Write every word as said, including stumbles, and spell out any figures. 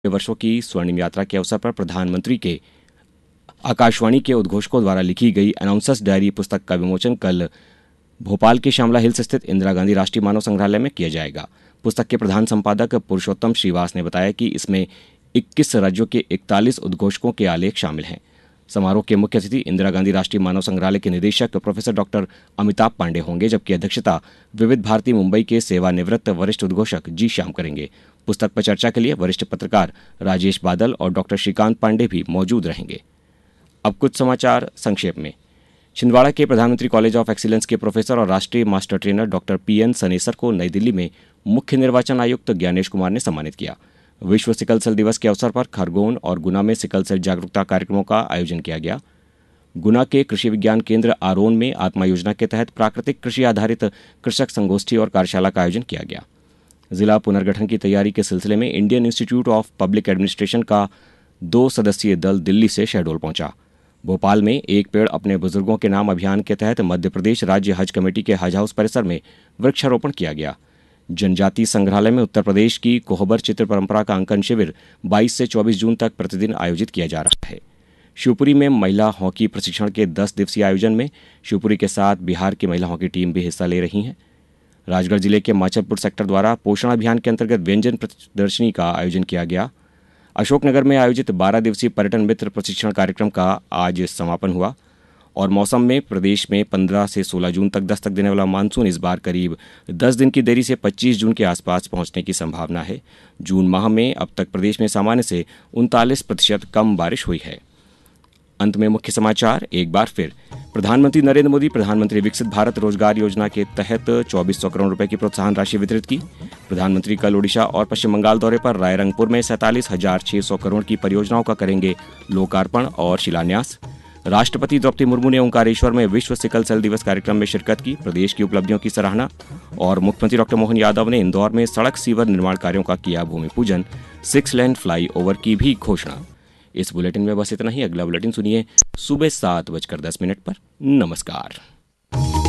वर्षों की स्वर्णिम यात्रा के अवसर पर प्रधानमंत्री के आकाशवाणी के उद्घोषकों द्वारा लिखी गई अनाउंसर्स डायरी पुस्तक का विमोचन कल भोपाल के श्यामला हिल्स स्थित इंदिरा गांधी राष्ट्रीय मानव संग्रहालय में किया जाएगा। पुस्तक के प्रधान संपादक पुरुषोत्तम श्रीवास ने बताया कि इसमें इक्कीस राज्यों के इकतालीस उद्घोषकों के आलेख शामिल हैं। समारोह के मुख्य अतिथि इंदिरा गांधी राष्ट्रीय मानव संग्रहालय के निदेशक प्रोफेसर डॉक्टर अमिताभ पांडे होंगे, जबकि अध्यक्षता विविध भारती मुंबई के सेवानिवृत्त वरिष्ठ उद्घोषक जी श्याम करेंगे। पुस्तक पर चर्चा के लिए वरिष्ठ पत्रकार राजेश बादल और डॉक्टर श्रीकांत पांडे भी मौजूद रहेंगे। अब कुछ समाचार संक्षेप में। छिंदवाड़ा के प्रधानमंत्री कॉलेज ऑफ एक्सीलेंस के प्रोफेसर और राष्ट्रीय master trainer doctor P N सनेसर को नई दिल्ली में मुख्य निर्वाचन आयुक्त ज्ञानेश कुमार ने सम्मानित किया। विश्व सिकल सेल दिवस के अवसर पर खरगोन और गुना में सिकल सेल जागरूकता कार्यक्रमों का आयोजन किया गया। गुना के कृषि विज्ञान केंद्र आरोन में आत्मा योजना के तहत प्राकृतिक कृषि आधारित कृषक संगोष्ठी और कार्यशाला का आयोजन किया गया। जिला पुनर्गठन की तैयारी के सिलसिले में Indian institute of public administration का दो सदस्यीय दल दिल्ली से शहडोल पहुंचा। भोपाल में एक पेड़ अपने बुजुर्गों के नाम अभियान के तहत मध्य प्रदेश राज्य हज कमेटी के हज हाउस परिसर में वृक्षारोपण किया गया। जनजातीय संग्रहालय में उत्तर प्रदेश की कोहबर चित्र परंपरा का अंकन शिविर बाईस से चौबीस जून तक प्रतिदिन आयोजित किया जा रहा है। शिवपुरी में महिला हॉकी प्रशिक्षण के दस दिवसीय आयोजन में शिवपुरी के साथ बिहार की महिला हॉकी टीम भी हिस्सा ले रही हैं। राजगढ़ जिले के माचलपुर सेक्टर द्वारा पोषण अभियान के अंतर्गत व्यंजन प्रदर्शनी का आयोजन किया गया। अशोकनगर में आयोजित बारह दिवसीय पर्यटन मित्र प्रशिक्षण कार्यक्रम का आज समापन हुआ। और मौसम में प्रदेश में पंद्रह से सोलह जून तक दस्तक देने वाला मानसून इस बार करीब दस दिन की देरी से पच्चीस जून के आसपास पहुंचने की संभावना है। जून माह में अब तक प्रदेश में सामान्य से उनतालीस प्रतिशत कम बारिश हुई है। अंत में मुख्य समाचार एक बार फिर। प्रधानमंत्री नरेंद्र मोदी प्रधानमंत्री विकसित भारत रोजगार योजना के तहत चौबीस सौ करोड़ रुपए की प्रोत्साहन राशि वितरित की। प्रधानमंत्री कल ओडिशा और पश्चिम बंगाल दौरे पर रायरंगपुर में सैंतालीस हजार छह सौ करोड़ की परियोजनाओं का करेंगे लोकार्पण और शिलान्यास। राष्ट्रपति द्रौपदी मुर्मू ने ओंकारेश्वर में विश्व सिकल सेल दिवस कार्यक्रम में शिरकत की। प्रदेश की उपलब्धियों की सराहना। और मुख्यमंत्री डॉक्टर मोहन यादव ने इंदौर में सड़क सीवर निर्माण कार्यों का किया भूमि पूजन। सिक्स लेन फ्लाई ओवर की भी घोषणा। इस बुलेटिन में बस इतना ही। अगला बुलेटिन सुनिए सुबह सात बजकर दस मिनट पर। नमस्कार।